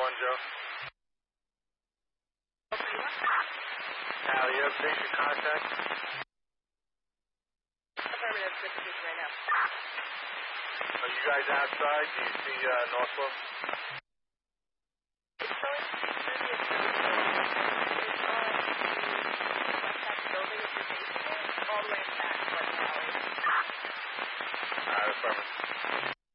One, Joe. Al, you have basic contact? Affirmative, good speaking right now. Are you guys outside? Do you see Northwell? It's showing previous it's on the west side building if you're facing it, all the way in the back, like an alley. Affirmative.